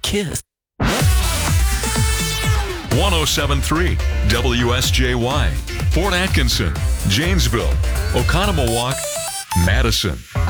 kiss. 1073 WSJY, Fort Atkinson, Janesville, Oconomowoc, Madison.